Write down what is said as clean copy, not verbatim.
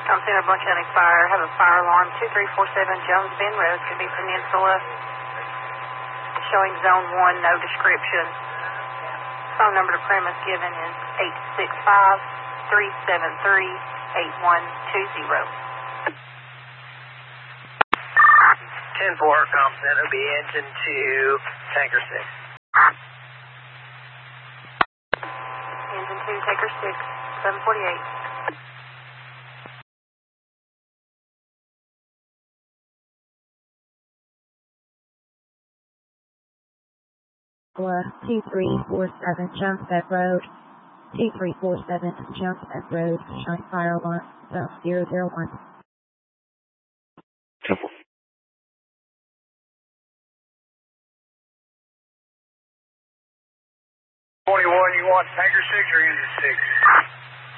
I'm Center Bunch Hunting Fire. Have a fire alarm 2347 Jones Bend Road. Could be Peninsula. Showing zone 1, no description. Phone number to premise given is 865-373-8120. 10-4, Comp Center, be engine 2, tanker 6. Engine 2, tanker 6, 748. Or 2347 Jonesbed Road. 2347 Jonesbed Road. Showing fire alarm. Zone 001. 21, you want tanker 6 or engine 6?